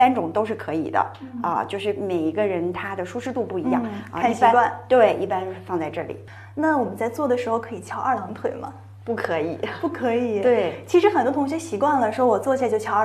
3种都是可以的就是每一个人他的舒适度不一样看习惯。 对，一般放在这里。 那我们在做的时候可以翘2郎腿吗？ 不可以， 不可以。 对， 其实很多同学习惯了说我坐下就翘2